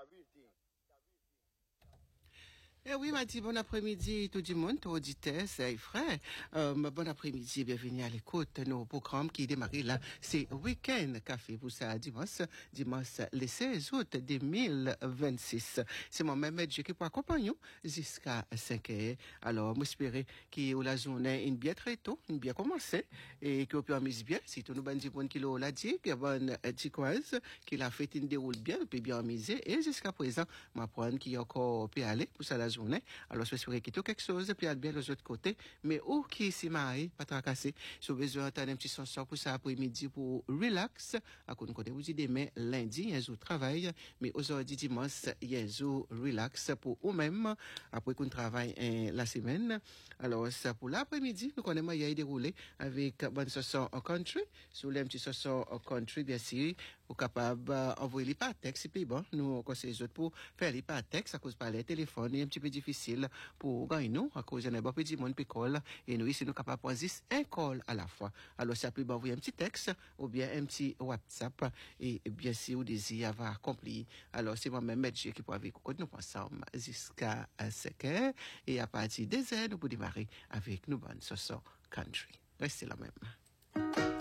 Eh oui, m'a dit bon après-midi tout le monde, tout auditeur, c'est frère. Bon après-midi, bienvenue à l'écoute. Nos programmes qui démarrent là, c'est Week-end Café pour ça dimanche le 16 août 2026. C'est moi-même Dieu qui pour accompagner jusqu'à 5 heures. Alors, j'espère que la journée est bien très tôt, bien commencé et que vous pouvez amuser bien. Si tout nous bandit bon qui l'a dit, que bonne ticoise, qui la fête une déroule bien, puis bien amuser et jusqu'à présent, m'apprendre qui encore peut aller pour ça la journée. Alors, je suis qu'il y a quelque chose, puis aller bien de l'autre côté. Mais où qui s'y marie, pas tracasser. Si vous avez besoin d'entendre un petit son pour ça après-midi pour relax. À quoi nous connaissons, vous dites demain, lundi, il y a un jour de travail. Mais aujourd'hui, dimanche, il y a un jour relax pour vous-même. Après qu'on travaille la semaine. Alors, ça pour l'après-midi, nous connaissons, il y a déroulé avec bonne chanson en country. Sur les petits chansons en country, bien sûr, vous capable d'envoyer les par texte. Et puis bon, nous, conseillons les autres pour faire les par texte à cause par les téléphones. Il est un petit peu difficile pour gagner nous, à cause d'un bon petit monde picole. Et nous, ici, nous capables de prendre un call à la fois. Alors, ça peut envoyer un petit texte ou bien un petit WhatsApp. Et bien sûr, vous désirez avoir accompli. Alors, c'est moi-même, Medjé, qui peut avec nous ensemble jusqu'à 5 heures. Et à partir des heures, nous pouvons démarrer avec nous bonne chanson country. Restez là même.